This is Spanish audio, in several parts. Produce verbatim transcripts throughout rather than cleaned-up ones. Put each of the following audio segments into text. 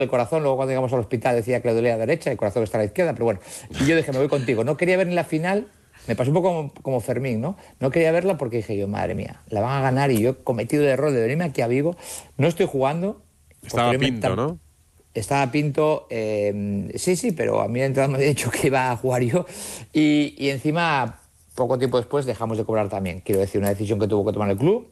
el corazón, luego cuando llegamos al hospital decía que le dolía a la derecha, el corazón está a la izquierda, pero bueno, y yo dije, me voy contigo. No quería ver en la final, me pasó un poco como, como Fermín, ¿no? No quería verla porque dije yo, madre mía, la van a ganar y yo he cometido el error de venirme aquí a Vigo, no estoy jugando. Estaba Pinto, ¿no? Estaba Pinto, eh, sí, sí, pero a mí el entrenador me había dicho que iba a jugar yo y, y encima, poco tiempo después, dejamos de cobrar también. Quiero decir, una decisión que tuvo que tomar el club.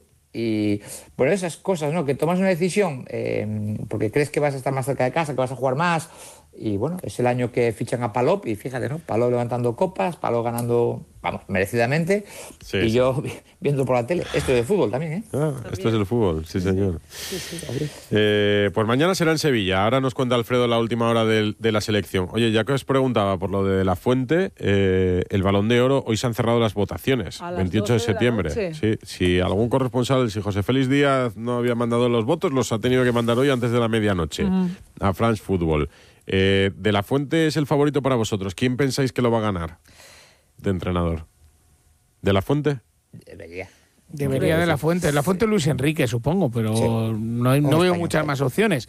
Y bueno, esas cosas, ¿no? Que tomas una decisión eh, porque crees que vas a estar más cerca de casa, que vas a jugar más. Y bueno, es el año que fichan a Palop y fíjate, ¿no? Palop levantando copas, Palop ganando, vamos, merecidamente. Sí, y sí. yo viendo por la tele. Esto es de fútbol también, ¿eh? Ah, también. Esto es el fútbol, sí, señor. Sí, sí. Eh, pues mañana será en Sevilla. Ahora nos cuenta Alfredo la última hora de, de la selección. Oye, ya que os preguntaba por lo de La Fuente, eh, el Balón de Oro, hoy se han cerrado las votaciones, a veintiocho de septiembre. De sí, si algún corresponsal, si José Félix Díaz no había mandado los votos, los ha tenido que mandar hoy antes de la medianoche uh-huh. a France Football. Eh, de La Fuente es el favorito para vosotros. ¿Quién pensáis que lo va a ganar de entrenador? ¿De La Fuente? Debería. Debería de La Fuente. La Fuente Luis Enrique, supongo, pero sí. no, no veo español, muchas más opciones.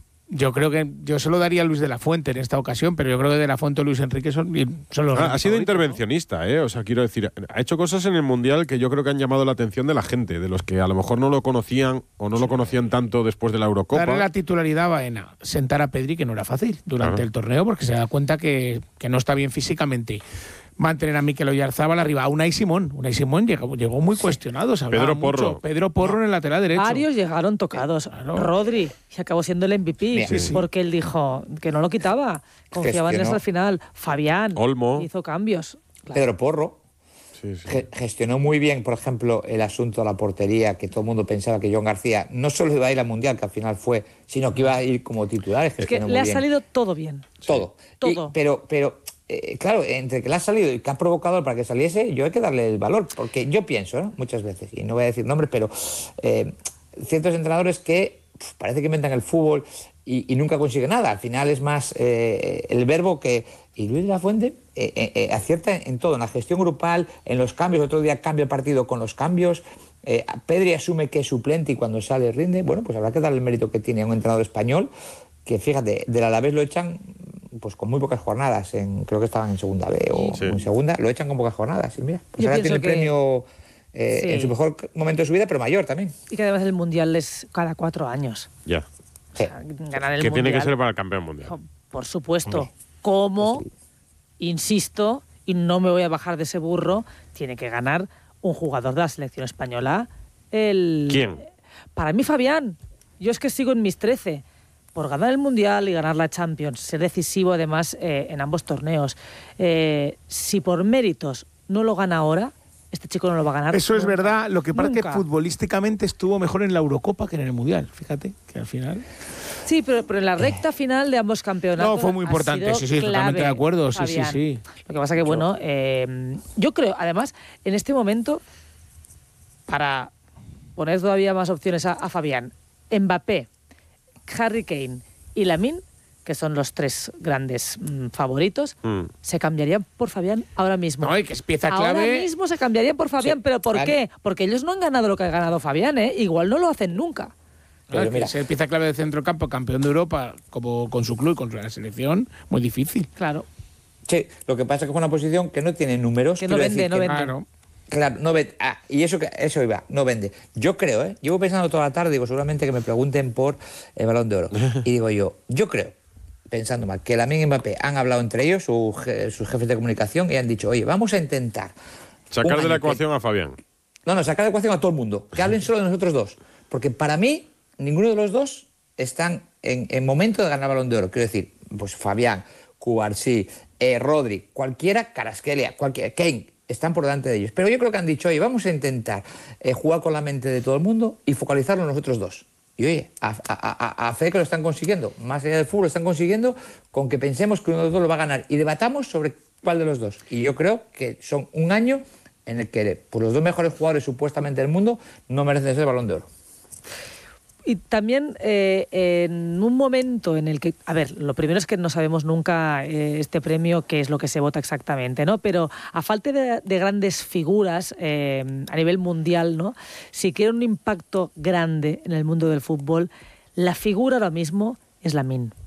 Yo creo que yo se lo daría a Luis de la Fuente en esta ocasión, pero yo creo que de la Fuente o Luis Enrique son, son los ah, Ha sido intervencionista, ¿no? ¿eh? O sea, quiero decir, ha hecho cosas en el Mundial que yo creo que han llamado la atención de la gente, de los que a lo mejor no lo conocían o no sí. lo conocían tanto después de la Eurocopa. Darle la titularidad a Baena, sentar a Pedri, que no era fácil durante Ajá. el torneo, porque se da cuenta que, que no está bien físicamente. Mantener a Mikel Oyarzábal arriba, a Unai Simón. Unai Simón llegó, llegó muy cuestionado. Se Pedro Porro. Mucho. Pedro Porro en el lateral derecho. Varios llegaron tocados. Claro. Rodri, y acabó siendo el M V P, sí, sí. porque él dijo que no lo quitaba. Confiaba en él hasta el final. Fabián Olmo. hizo cambios. Claro. Pedro Porro. Sí, sí. Gestionó muy bien, por ejemplo, el asunto de la portería, que todo el mundo pensaba que John García no solo iba a ir al Mundial, que al final fue, sino que iba a ir como titular. Es que le ha bien. salido todo bien. Todo. Sí. Todo. Y, pero... pero Eh, claro, entre que le ha salido y que ha provocado para que saliese, yo hay que darle el valor, porque yo pienso, ¿no? Muchas veces, y no voy a decir nombres, pero eh, ciertos entrenadores que pff, parece que inventan el fútbol y, y nunca consiguen nada. Al final es más eh, el verbo que... Y Luis de la Fuente eh, eh, acierta en todo, en la gestión grupal, en los cambios. Otro día cambia el partido con los cambios. Eh, Pedri asume que es suplente y cuando sale rinde. Bueno, pues habrá que darle el mérito que tiene a un entrenador español que, fíjate, del Alavés lo echan pues con muy pocas jornadas, en, creo que estaban en segunda B o sí. en segunda, lo echan con pocas jornadas. Y mira, pues ahora tiene el que... premio eh, sí. en su mejor momento de su vida, pero mayor también. Y que además el Mundial es cada cuatro años. Ya. O sea, ganar el que mundial, tiene que ser para el campeón mundial. Por supuesto. Hombre. Como, pues sí. insisto, y no me voy a bajar de ese burro, tiene que ganar un jugador de la selección española. El... ¿Quién? Para mí, Fabián. Yo es que sigo en mis trece. Por ganar el Mundial y ganar la Champions, ser decisivo además eh, en ambos torneos. Eh, si por méritos no lo gana ahora, este chico no lo va a ganar. Eso nunca. Es verdad, lo que pasa es que Nunca. futbolísticamente estuvo mejor en la Eurocopa que en el Mundial, fíjate, que al final... Sí, pero, pero en la recta final de ambos campeonatos... No, fue muy importante, sí, sí, clave, totalmente de acuerdo, sí, Fabián. sí, sí. Lo que pasa que, bueno, eh, yo creo, además, en este momento, para poner todavía más opciones a, a Fabián, Mbappé, Harry Kane y Lamine, que son los tres grandes mmm, favoritos, mm. se cambiarían por Fabián ahora mismo. No, y que es pieza clave. Ahora mismo se cambiarían por Fabián, sí, ¿pero por claro. qué? Porque ellos no han ganado lo que ha ganado Fabián, ¿eh? Igual no lo hacen nunca. Claro, mira, ser pieza clave de centrocampo, campeón de Europa, como con su club y con la selección, muy difícil. Claro. Sí, lo que pasa es que es una posición que no tiene números. Que no vende, decir, no que vende. Claro. Claro, no vende. Ah, y eso, eso iba, no vende. Yo creo, ¿eh? Llevo pensando toda la tarde, digo, seguramente que me pregunten por el Balón de Oro. Y digo yo, yo creo, pensando mal, que Lamine y Mbappé han hablado entre ellos, su, sus jefes de comunicación, y han dicho, oye, vamos a intentar... Sacar de la ecuación que... a Fabián. No, no, sacar de la ecuación a todo el mundo. Que hablen solo de nosotros dos. Porque para mí, ninguno de los dos están en, en momento de ganar Balón de Oro. Quiero decir, pues Fabián, Cubarsí, eh, Rodri, cualquiera, Kvaratskhelia, cualquiera, Kane, están por delante de ellos. Pero yo creo que han dicho, oye, vamos a intentar eh, jugar con la mente de todo el mundo y focalizarlo en nosotros dos. Y oye, a, a, a, a fe que lo están consiguiendo. Más allá del fútbol, lo están consiguiendo con que pensemos que uno de los dos lo va a ganar. Y debatamos sobre cuál de los dos. Y yo creo que son un año en el que pues, los dos mejores jugadores supuestamente del mundo no merecen ser el Balón de Oro. Y también eh, en un momento en el que, a ver, lo primero es que no sabemos nunca eh, este premio qué es lo que se vota exactamente, ¿no? Pero a falta de, de grandes figuras eh, a nivel mundial, ¿no? Si quiere un impacto grande en el mundo del fútbol, la figura ahora mismo es Lamine.